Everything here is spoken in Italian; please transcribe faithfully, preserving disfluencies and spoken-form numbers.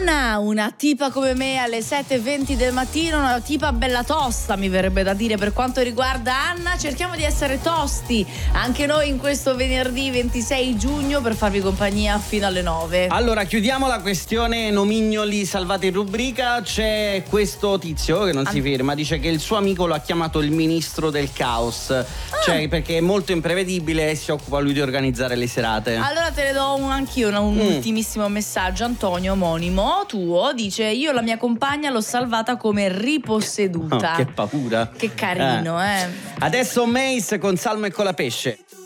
Anna, una tipa come me alle sette e venti del mattino, una tipa bella tosta mi verrebbe da dire per quanto riguarda Anna. Cerchiamo di essere tosti anche noi in questo venerdì ventisei giugno per farvi compagnia fino alle nove. Allora chiudiamo la questione nomignoli salvati in rubrica. C'è questo tizio che non si ferma, dice che il suo amico lo ha chiamato il ministro del caos, ah. cioè perché è molto imprevedibile e si occupa lui di organizzare le serate. Allora te ne do un, anch'io un, un mm. ultimissimo messaggio. Antonio, omonimo tuo, dice: io la mia compagna l'ho salvata come riposseduta. Oh, che paura. Che carino, eh. eh. Adesso Mace con Salmo e Colapesce.